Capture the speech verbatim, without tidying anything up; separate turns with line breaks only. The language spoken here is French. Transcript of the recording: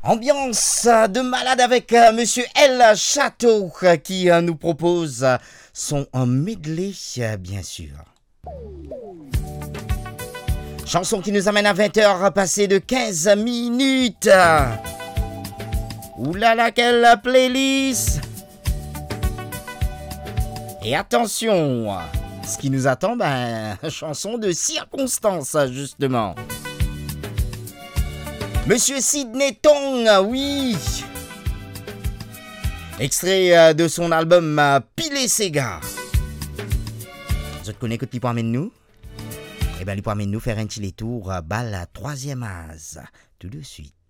Ambiance de malade avec euh, Monsieur El Château euh, qui euh, nous propose euh, son un medley, euh, bien sûr. Chanson qui nous amène à vingt heures passées de quinze minutes. Oulala, quelle playlist! Et attention, ce qui nous attend, ben, chanson de circonstance, justement. Monsieur Sidney Tong, oui. Extrait de son album Pilé Sega. Vous connaissez que tu peux amener nous? Eh bien, il peut amener nous faire un petit tour, balle troisième as, tout de suite.